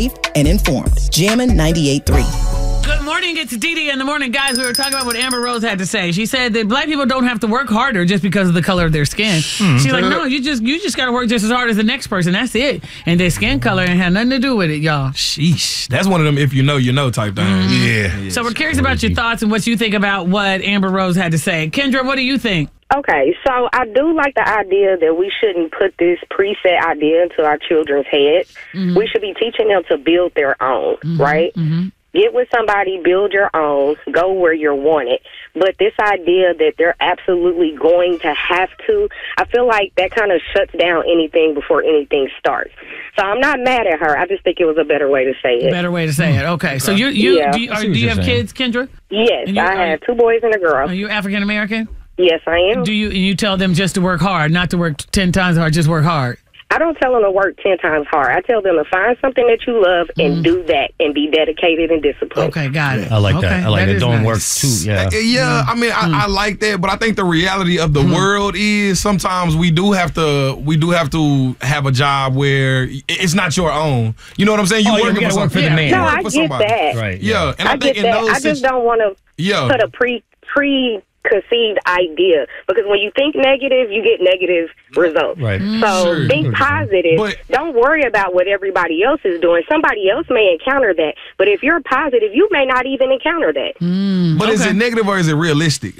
and informed. Jammin' 98.3. Good morning. It's Dee in the morning. Guys, we were talking about what Amber Rose had to say. She said that black people don't have to work harder just because of the color of their skin. She's like, no, you just got to work just as hard as the next person. That's it. And their skin color ain't had nothing to do with it, y'all. Sheesh. That's one of them if you know type things. Yeah. So we're curious about your thoughts and what you think about what Amber Rose had to say. Kendra, what do you think? Okay, so I do like the idea that we shouldn't put this preset idea into our children's heads. We should be teaching them to build their own, right? Get with somebody, build your own, go where you're wanted. But this idea that they're absolutely going to have to, I feel like that kind of shuts down anything before anything starts. So I'm not mad at her. I just think it was a better way to say it. Better way to say it. Okay. So do you have kids, Kendra? Yes, I have 2 boys and a girl. Are you African American? Yes, I am. Do you tell them just to work hard, not to work 10 times hard, just work hard? I don't tell them to work 10 times hard. I tell them to find something that you love and do that and be dedicated and disciplined. Okay, got it. I like that. I like that. Don't work too. Yeah. Yeah, I mean, I like that, but I think the reality of the world is sometimes we do have to have a job where it's not your own. You know what I'm saying? You working for work for the man. No, I get that. Right. Yeah, and I think get that. I just don't want to put a preconceived idea, because when you think negative, you get negative results. Right. So think positive. But don't worry about what everybody else is doing. Somebody else may encounter that, but if you're positive, you may not even encounter that. But is it negative or is it realistic?